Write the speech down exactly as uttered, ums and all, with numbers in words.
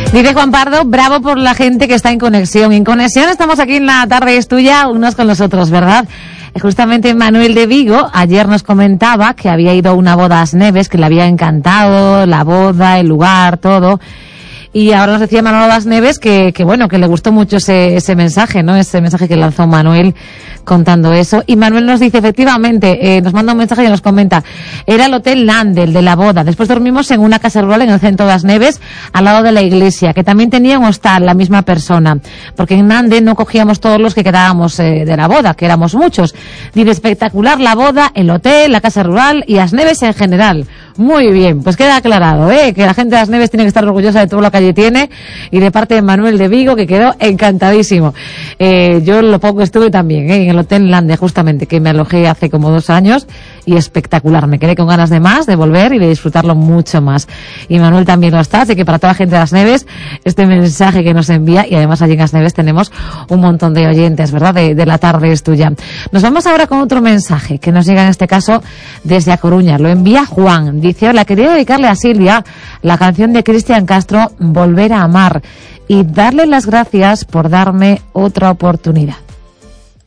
Dice Juan Pardo, bravo por la gente que está en conexión. En conexión estamos aquí en La Tarde es Tuya, unos con los otros, ¿verdad? Justamente Manuel de Vigo ayer nos comentaba que había ido a una boda a Asneves, que le había encantado la boda, el lugar, todo. Y ahora nos decía Manolo Das Neves que, que bueno, que le gustó mucho ese, ese mensaje, ¿no? Ese mensaje que lanzó Manuel contando eso. Y Manuel nos dice, efectivamente, eh, nos manda un mensaje y nos comenta, era el Hotel Landel de la boda. Después dormimos en una casa rural en el centro de Das Neves, al lado de la iglesia, que también tenía un hostal, la misma persona. Porque en Landel no cogíamos todos los que quedábamos eh, de la boda, que éramos muchos. Dice, espectacular la boda, el hotel, la casa rural y Das Neves en general. Muy bien, pues queda aclarado, ¿eh? Que la gente de Das Neves tiene que estar orgullosa de todo lo que allí tiene, y de parte de Manuel de Vigo, que quedó encantadísimo. Eh, yo lo poco estuve también, ¿eh? En el Hotel Lande, justamente, que me alojé hace como dos años, y espectacular. Me quedé con ganas de más, de volver y de disfrutarlo mucho más. Y Manuel también lo está, así que para toda la gente de Das Neves, este mensaje que nos envía, y además allí en Das Neves tenemos un montón de oyentes, ¿verdad? De, de La Tarde es Tuya. Nos vamos ahora con otro mensaje, que nos llega en este caso desde A Coruña. Lo envía Juan. Dice, hola, quería dedicarle a Silvia la canción de Cristian Castro, Volver a amar, y darle las gracias por darme otra oportunidad.